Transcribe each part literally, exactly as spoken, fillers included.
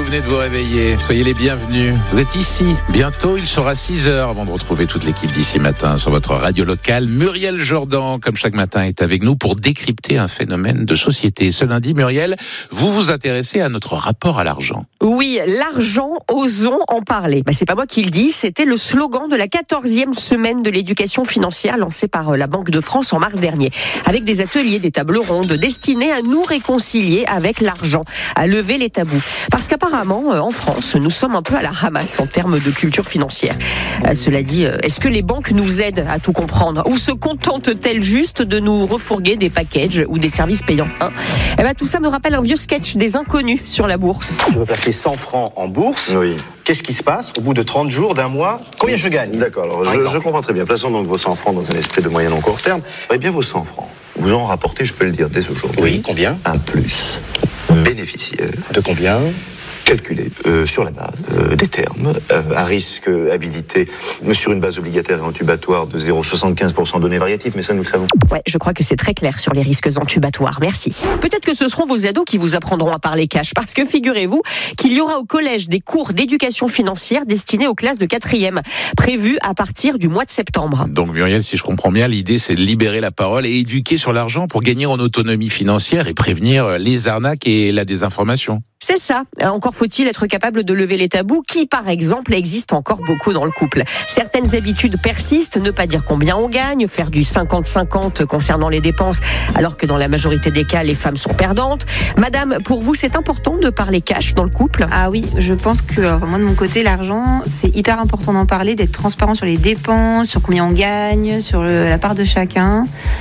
venez de vous réveiller, soyez les bienvenus. Vous êtes ici, bientôt il sera six heures avant de retrouver toute l'équipe d'ici matin sur votre radio locale. Muriel Jourdan, comme chaque matin, est avec nous pour décrypter un phénomène de société. Ce lundi, Muriel, vous vous intéressez à notre rapport à l'argent. Oui, l'argent, osons en parler. Bah, c'est pas moi qui le dis, c'était le slogan de la quatorzième semaine de l'éducation financière lancée par la Banque de France en mars dernier. Avec des ateliers, des tables rondes destinés à nous réconcilier avec l'argent, à lever les tabous. Parce qu'apparemment, en France, nous sommes un peu à la ramasse en termes de culture financière. Euh, cela dit, est-ce que les banques nous aident à tout comprendre? Ou se contentent-elles juste de nous refourguer des packages ou des services payants, hein? Eh ben, tout ça me rappelle un vieux sketch des inconnus sur la bourse. Je veux placer cent francs en bourse. Oui. Qu'est-ce qui se passe au bout de trente jours, d'un mois? Combien je gagne? D'accord, alors je, je comprends très bien. Plaçons donc vos cent francs dans un esprit de moyen long court terme. Eh bien, vos cent francs, vous en rapportez, je peux le dire dès aujourd'hui. Oui, combien? Un plus bénéficiaire. De combien? Calculé euh, sur la base euh, des termes, euh, à risque habilité, sur une base obligataire et antulatoire de zéro virgule soixante-quinze pour cent données variatives, mais ça nous le savons. Ouais, je crois que c'est très clair sur les risques antubatoires, merci. Peut-être que ce seront vos ados qui vous apprendront à parler cash, parce que figurez-vous qu'il y aura au collège des cours d'éducation financière destinés aux classes de quatrième, prévus à partir du mois de septembre. Donc Muriel, si je comprends bien, l'idée c'est de libérer la parole et éduquer sur l'argent pour gagner en autonomie financière et prévenir les arnaques et la désinformation. C'est ça. Encore faut-il être capable de lever les tabous qui, par exemple, existent encore beaucoup dans le couple. Certaines habitudes persistent, ne pas dire combien on gagne, faire du cinquante cinquante concernant les dépenses, alors que dans la majorité des cas, les femmes sont perdantes. Madame, pour vous, c'est important de parler cash dans le couple? Ah oui, je pense que, alors, moi de mon côté, l'argent, c'est hyper important d'en parler, d'être transparent sur les dépenses, sur combien on gagne, sur le, la part de chacun.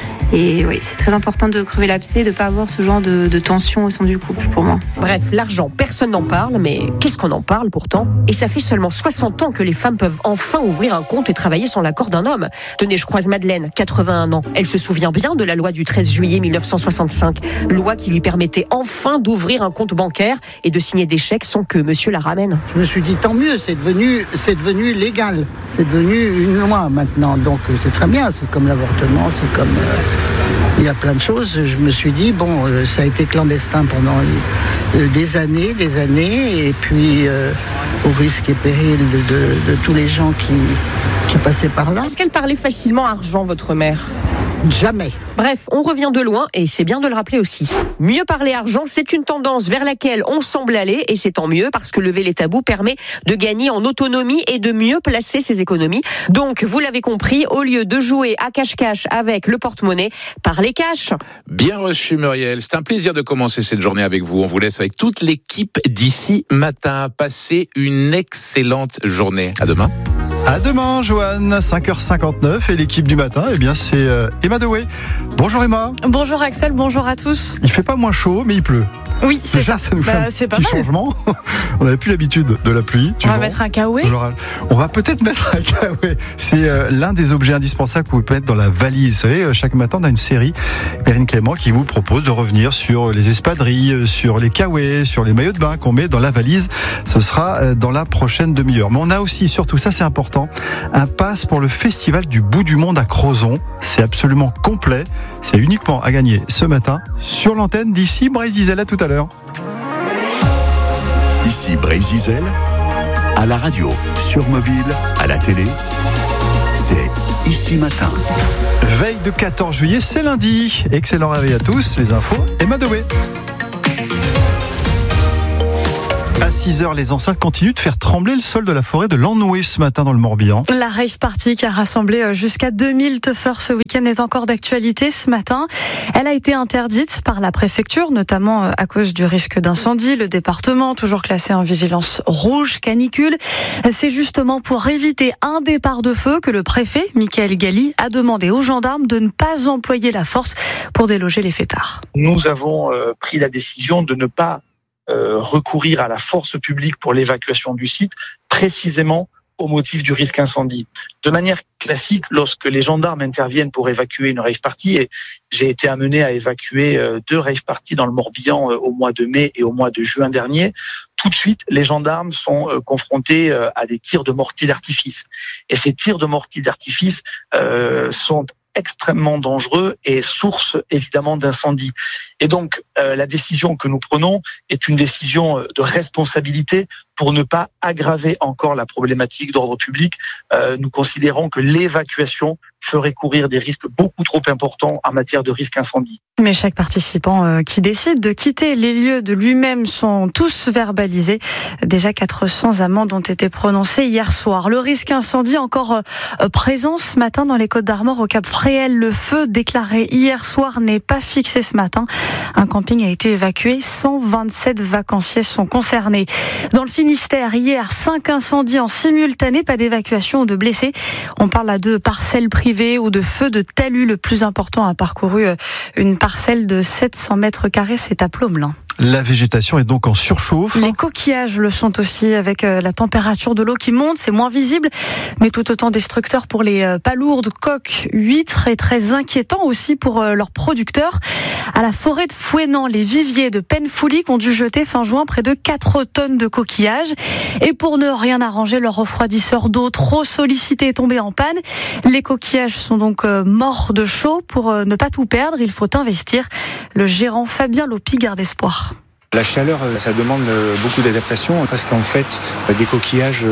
Et oui, c'est très important de crever l'abcès, de ne pas avoir ce genre de, de tension au sein du couple, pour moi. Bref, l'argent, personne n'en parle, mais qu'est-ce qu'on en parle pourtant? Et ça fait seulement soixante ans que les femmes peuvent enfin ouvrir un compte et travailler sans l'accord d'un homme. Tenez, je croise Madeleine, quatre-vingt-un ans. Elle se souvient bien de la loi du treize juillet mille neuf cent soixante-cinq, loi qui lui permettait enfin d'ouvrir un compte bancaire et de signer des chèques sans que monsieur la ramène. Je me suis dit, tant mieux, c'est devenu, c'est devenu légal. C'est devenu une loi maintenant, donc c'est très bien, c'est comme l'avortement, c'est comme... Euh... Il y a plein de choses. Je me suis dit, bon, euh, ça a été clandestin pendant euh, des années, des années, et puis euh, au risque et péril de, de, de tous les gens qui, qui passaient par là. Est-ce qu'elle parlait facilement argent, votre mère? Jamais. Bref, on revient de loin et c'est bien de le rappeler aussi. Mieux parler argent, c'est une tendance vers laquelle on semble aller et c'est tant mieux parce que lever les tabous permet de gagner en autonomie et de mieux placer ses économies. Donc, vous l'avez compris, au lieu de jouer à cache-cache avec le porte-monnaie, parlez cash. Bien reçu Muriel, c'est un plaisir de commencer cette journée avec vous. On vous laisse avec toute l'équipe d'ici matin. Passez une excellente journée. À demain. À demain, Joanne, cinq heures cinquante-neuf et l'équipe du matin, eh bien c'est euh, Emma Dewey. Bonjour Emma. Bonjour Axel, bonjour à tous. Il fait pas moins chaud, mais il pleut. Oui, c'est Déjà, ça. ça nous fait bah, un c'est petit pas mal. changement. On n'avait plus l'habitude de la pluie. On va mettre un caouet. On va peut-être mettre un caouet. C'est euh, l'un des objets indispensables que vous pouvez mettre dans la valise. Vous savez, euh, chaque matin, on a une série, Perrine Clément, qui vous propose de revenir sur les espadrilles, sur les caouets, sur les maillots de bain qu'on met dans la valise. Ce sera euh, dans la prochaine demi-heure. Mais on a aussi, surtout ça c'est important, un passe pour le festival du bout du monde à Crozon. C'est absolument complet. C'est uniquement à gagner ce matin sur l'antenne d'ici Brésil. À tout à l'heure. Ici Brésil, à la radio, sur mobile, à la télé, c'est Ici Matin. Veille de quatorze juillet, c'est lundi. Excellent réveil à tous. Les infos, Emma Dewey. À six heures, les enceintes continuent de faire trembler le sol de la forêt de Lannoué ce matin dans le Morbihan. La rave party qui a rassemblé jusqu'à deux mille teufeurs ce week-end est encore d'actualité ce matin. Elle a été interdite par la préfecture, notamment à cause du risque d'incendie. Le département, toujours classé en vigilance rouge, canicule. C'est justement pour éviter un départ de feu que le préfet, Michael Galli, a demandé aux gendarmes de ne pas employer la force pour déloger les fêtards. Nous avons euh, pris la décision de ne pas Euh, recourir à la force publique pour l'évacuation du site, précisément au motif du risque incendie. De manière classique, lorsque les gendarmes interviennent pour évacuer une rave party, et j'ai été amené à évacuer euh, deux rave parties dans le Morbihan euh, au mois de mai et au mois de juin dernier, tout de suite, les gendarmes sont euh, confrontés euh, à des tirs de mortier d'artifice. Et ces tirs de mortier d'artifice euh, sont extrêmement dangereux et source évidemment d'incendie. Et donc, euh, la décision que nous prenons est une décision de responsabilité pour ne pas aggraver encore la problématique d'ordre public. Euh, nous considérons que l'évacuation ferait courir des risques beaucoup trop importants en matière de risque incendie. Mais chaque participant euh, qui décide de quitter les lieux de lui-même sont tous verbalisés. Déjà quatre cents amendes ont été prononcées hier soir. Le risque incendie encore euh, présent ce matin dans les Côtes-d'Armor au Cap Fréhel. Le feu déclaré hier soir n'est pas fixé ce matin. Un camping a été évacué. cent vingt-sept vacanciers sont concernés. Dans le Finistère, hier, cinq incendies en simultané, pas d'évacuation ou de blessés. On parle là de parcelles privées ou de feux de talus. Le plus important a parcouru une parcelle de sept cents mètres carrés, c'est à Plomelin. La végétation est donc en surchauffe. Les coquillages le sont aussi avec la température de l'eau qui monte, c'est moins visible, mais tout autant destructeur pour les palourdes, coques, huîtres et très inquiétant aussi pour leurs producteurs. À la forêt de Fouesnant, les viviers de Penfoulic ont dû jeter fin juin près de quatre tonnes de coquillages. Et pour ne rien arranger, leur refroidisseur d'eau trop sollicité est tombé en panne. Les coquillages sont donc morts de chaud. Pour ne pas tout perdre, il faut investir. Le gérant Fabien Lopi garde espoir. La chaleur, ça demande beaucoup d'adaptation parce qu'en fait, des coquillages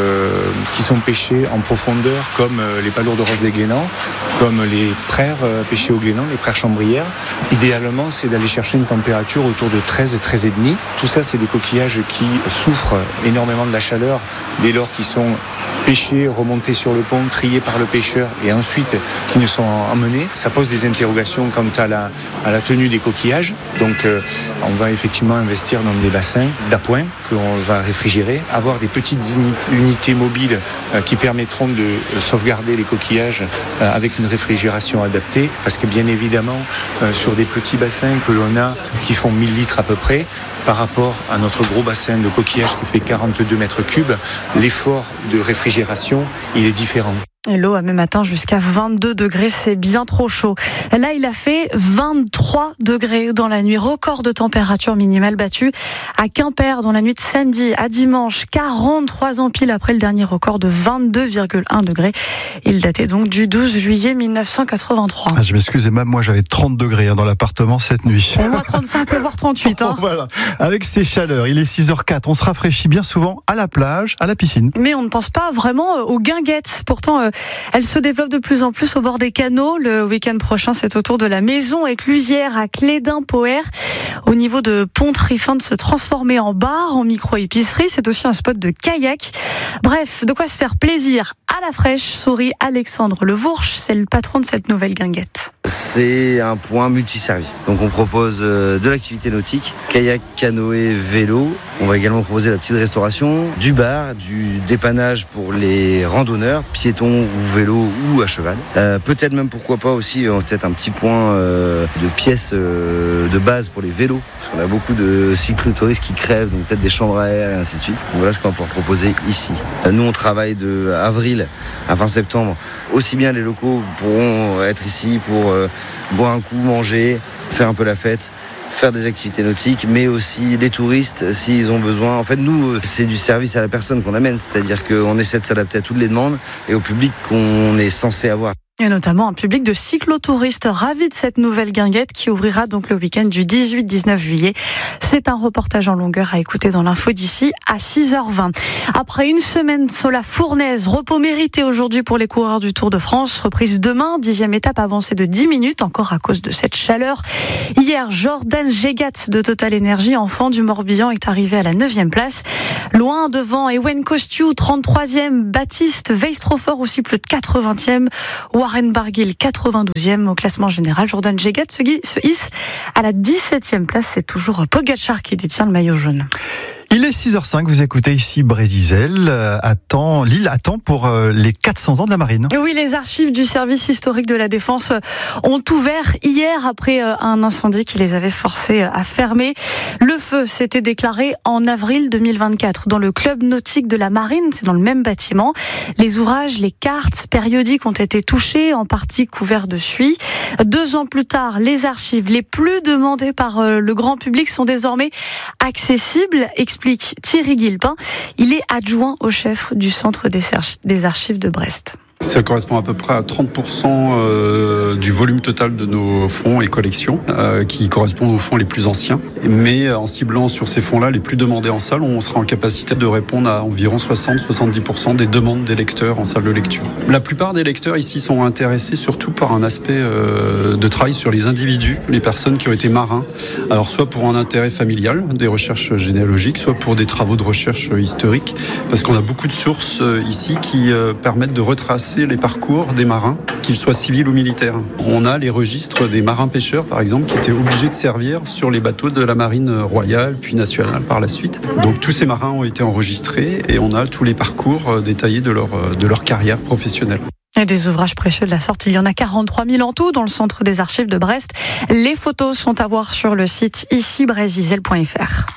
qui sont pêchés en profondeur, comme les palourdes roses des Glénans, comme les praires pêchées au Glénan, les praires chambrières, idéalement, c'est d'aller chercher une température autour de treize, treize virgule cinq. Tout ça, c'est des coquillages qui souffrent énormément de la chaleur dès lors qu'ils sont pêchés, remontés sur le pont, triés par le pêcheur et ensuite qui nous sont emmenés. Ça pose des interrogations quant à la, à la tenue des coquillages. Donc euh, on va effectivement investir dans des bassins d'appoint qu'on va réfrigérer, avoir des petites unités mobiles euh, qui permettront de euh, sauvegarder les coquillages euh, avec une réfrigération adaptée, parce que bien évidemment euh, sur des petits bassins que l'on a qui font mille litres à peu près, par rapport à notre gros bassin de coquillages qui fait quarante-deux mètres cubes, l'effort de réfrigération, il est différent. Et l'eau a même atteint jusqu'à vingt-deux degrés, c'est bien trop chaud. Là, il a fait vingt-trois degrés dans la nuit, record de température minimale battue à Quimper dans la nuit de samedi à dimanche, quarante-trois ans pile après le dernier record de vingt-deux virgule un degrés. Il datait donc du douze juillet mille neuf cent quatre-vingt-trois. Ah, je m'excuse, même moi j'avais trente degrés hein, dans l'appartement cette nuit. Et moi trente-cinq, voire trente-huit. Hein. Voilà. Avec ces chaleurs, il est six heures zéro quatre, on se rafraîchit bien souvent à la plage, à la piscine. Mais on ne pense pas vraiment aux guinguettes. Pourtant, euh, elles se développent de plus en plus au bord des canaux. Le week-end prochain, c'est au tour de la maison éclusière à Clédin-Poher. Au niveau de Ponterie, fin de se transformer en bar, en micro-épicerie. C'est aussi un spot de kayak. Bref, de quoi se faire plaisir à la fraîche, sourit Alexandre Levourche. C'est le patron de cette nouvelle guinguette. C'est un point multiservice. Donc on propose de l'activité nautique, kayak, canoë, vélo. On va également proposer la petite restauration, du bar, du dépannage pour les randonneurs, piétons ou vélo ou à cheval. Euh, peut-être même pourquoi pas aussi euh, peut-être un petit point euh, de pièces euh, de base pour les vélos. Parce qu'on a beaucoup de cyclotouristes qui crèvent, donc peut-être des chambres à air et ainsi de suite. Donc voilà ce qu'on va pouvoir proposer ici. Euh, nous on travaille de avril à fin septembre. Aussi bien les locaux pourront être ici pour euh, boire un coup, manger, faire un peu la fête, faire des activités nautiques, mais aussi les touristes s'ils ont besoin. En fait, nous, c'est du service à la personne qu'on amène, c'est-à-dire qu'on essaie de s'adapter à toutes les demandes et au public qu'on est censé avoir. Et notamment un public de cyclotouristes ravis de cette nouvelle guinguette qui ouvrira donc le week-end du dix-huit dix-neuf juillet. C'est un reportage en longueur à écouter dans l'info d'ici à six heures vingt. Après une semaine sur la fournaise, repos mérité aujourd'hui pour les coureurs du Tour de France. Reprise demain, dixième étape avancée de dix minutes, encore à cause de cette chaleur. Hier, Jordan Gégat de Total Energy, enfant du Morbihan, est arrivé à la neuvième place. Loin devant Ewen Kostiou, trente-troisième, Baptiste Weistrofer aussi plus de quatre-vingtième, Warren Barguil, quatre-vingt-douzième au classement général. Jordan Gégat se hisse à la dix-septième place. C'est toujours Pogacar qui détient le maillot jaune. Il est six heures cinq, vous écoutez ici Brésil. Attend, Lille attend pour les quatre cents ans de la marine. Oui, les archives du service historique de la Défense ont ouvert hier après un incendie qui les avait forcés à fermer. Le feu s'était déclaré en avril deux mille vingt-quatre dans le club nautique de la marine, c'est dans le même bâtiment. Les ouvrages, les cartes périodiques ont été touchés, en partie couverts de suie. Deux ans plus tard, les archives les plus demandées par le grand public sont désormais accessibles, explique Thierry Guillepin. Il est adjoint au chef du centre des archives de Brest. Ça correspond à peu près à trente pour cent euh, du volume total de nos fonds et collections, euh, qui correspondent aux fonds les plus anciens. Mais en ciblant sur ces fonds-là les plus demandés en salle, on sera en capacité de répondre à environ soixante à soixante-dix pour cent des demandes des lecteurs en salle de lecture. La plupart des lecteurs ici sont intéressés surtout par un aspect euh, de travail sur les individus, les personnes qui ont été marins. Alors soit pour un intérêt familial, des recherches généalogiques, soit pour des travaux de recherche historiques, parce qu'on a beaucoup de sources euh, ici qui euh, permettent de retracer les parcours des marins, qu'ils soient civils ou militaires. On a les registres des marins-pêcheurs, par exemple, qui étaient obligés de servir sur les bateaux de la marine royale, puis nationale par la suite. Donc tous ces marins ont été enregistrés et on a tous les parcours euh, détaillés de leur, euh, de leur carrière professionnelle. Et des ouvrages précieux de la sorte, il y en a quarante-trois mille en tout dans le centre des archives de Brest. Les photos sont à voir sur le site ici brésil point f r.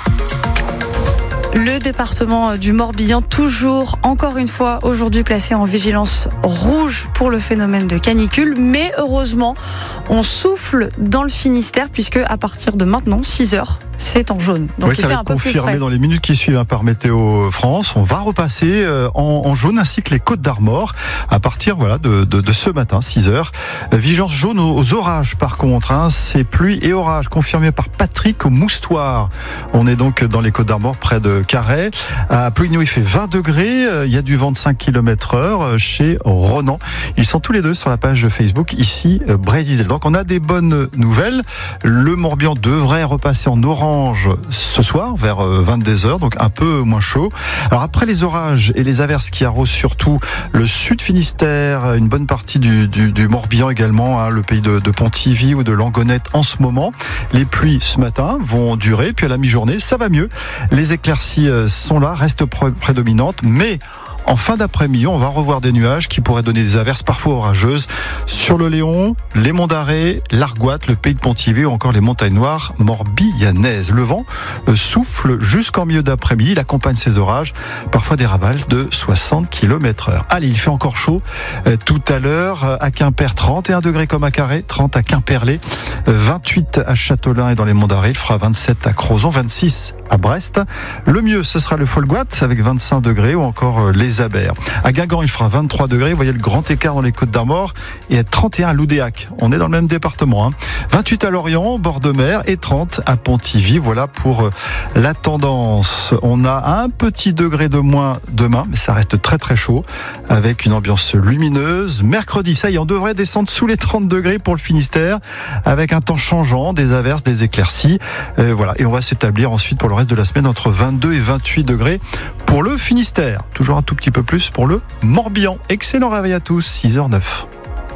Le département du Morbihan, toujours, encore une fois, aujourd'hui placé en vigilance rouge pour le phénomène de canicule. Mais heureusement, on souffle dans le Finistère puisque à partir de maintenant, six heures, c'est en jaune. Donc oui, ça va être confirmé dans les minutes qui suivent hein, par Météo France. On va repasser euh, en, en jaune ainsi que les Côtes d'Armor à partir voilà, de, de, de ce matin, six heures. Vigilance jaune aux, aux orages par contre. Hein, c'est pluie et orages confirmés par Patrick au Moustoir. On est donc dans les Côtes d'Armor près de Carhaix. À Plouigneau, il fait vingt degrés. Il y a du vent de cinq kilomètres heure chez Ronan. Ils sont tous les deux sur la page Facebook ici, Brésil. Donc on a des bonnes nouvelles. Le Morbihan devrait repasser en orange ce soir vers vingt-deux heures, donc un peu moins chaud. Alors après les orages et les averses qui arrosent surtout le sud Finistère, une bonne partie du, du, du Morbihan également, hein, le pays de, de Pontivy ou de Langonette en ce moment. Les pluies ce matin vont durer, puis à la mi-journée, ça va mieux. Les éclaircies sont là, restent prédominantes, mais en fin d'après-midi, on va revoir des nuages qui pourraient donner des averses parfois orageuses sur le Léon, les Monts d'Arrée, l'Argoate, le pays de Pontivy ou encore les montagnes noires morbihanaises. Le vent souffle jusqu'en milieu d'après-midi. Il accompagne ces orages, parfois des ravals de soixante kilomètres heure. Allez, il fait encore chaud tout à l'heure à Quimper, trente et un degrés comme à Carhaix, trente à Quimperlé, vingt-huit à Châteaulin et dans les Monts d'Arrée. Il fera vingt-sept à Crozon, vingt-six à Brest. Le mieux, ce sera le Folgoat avec vingt-cinq degrés ou encore les Abers. À Guingamp, il fera vingt-trois degrés. Vous voyez le grand écart dans les Côtes d'Armor et à trente et un à Loudéac. On est dans le même département. Hein. vingt-huit à Lorient, bord de mer et trente à Pontivy. Voilà pour la tendance. On a un petit degré de moins demain, mais ça reste très très chaud avec une ambiance lumineuse. Mercredi, ça y est, on devrait descendre sous les trente degrés pour le Finistère avec un temps changeant, des averses, des éclaircies. Euh, voilà. Et on va s'établir ensuite pour le reste de la semaine entre vingt-deux et vingt-huit degrés pour le Finistère. Toujours un tout petit peu plus pour le Morbihan. Excellent réveil à tous, six heures neuf.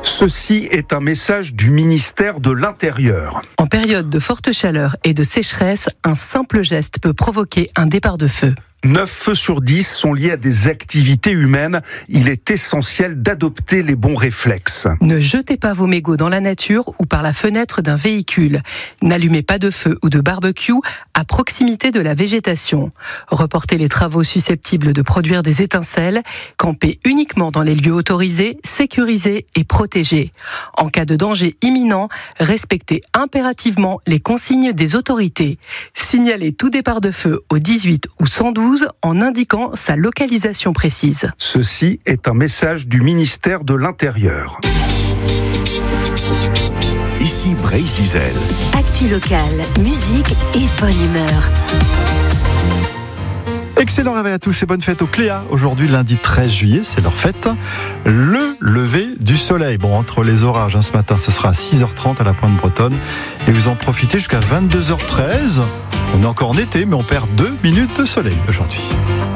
Ceci est un message du ministère de l'Intérieur. En période de forte chaleur et de sécheresse, un simple geste peut provoquer un départ de feu. neuf feux sur dix sont liés à des activités humaines. Il est essentiel d'adopter les bons réflexes. Ne jetez pas vos mégots dans la nature ou par la fenêtre d'un véhicule. N'allumez pas de feu ou de barbecue à proximité de la végétation. Reportez les travaux susceptibles de produire des étincelles. Campez uniquement dans les lieux autorisés, sécurisés et protégés. En cas de danger imminent, respectez impérativement les consignes des autorités. Signalez tout départ de feu au dix-huit ou cent douze en indiquant sa localisation précise. Ceci est un message du ministère de l'Intérieur. Ici Brésil. Actu locale, musique et bonne humeur. Excellent réveil à tous et bonne fête au Cléa. Aujourd'hui, lundi treize juillet, c'est leur fête. Le lever du soleil. Bon, entre les orages, hein, ce matin, ce sera à six heures trente à la Pointe Bretonne. Et vous en profitez jusqu'à vingt-deux heures treize. On est encore en été, mais on perd deux minutes de soleil aujourd'hui.